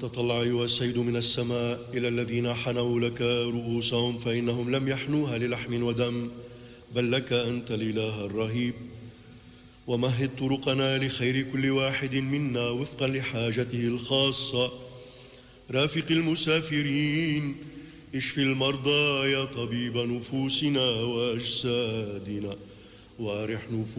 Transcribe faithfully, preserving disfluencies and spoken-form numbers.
تطلع أيها السيد من السماء إلى الذين حنوا لك رؤوسهم، فإنهم لم يحنوها للحم ودم بل لك أنت الإله الرهيب. ومهد طرقنا لخير كل واحد منا وفقا لحاجته الخاصة. رافق المسافرين، اشف المرضى يا طبيب نفوسنا وأجسادنا، وارح نفوسنا